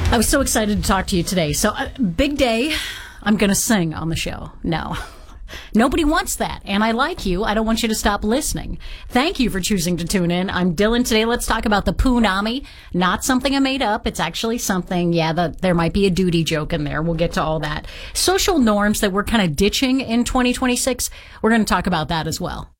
I was so excited to talk to you today. So, big day. I'm going to sing on the show. No. Nobody wants that. And I like you. I don't want you to stop listening. Thank you for choosing to tune in. I'm Dylan. Today, let's talk about the Poonami. Not something I made up. It's actually something, there might be a duty joke in there. We'll get to all that. Social norms that we're kind of ditching in 2026. We're going to talk about that as well.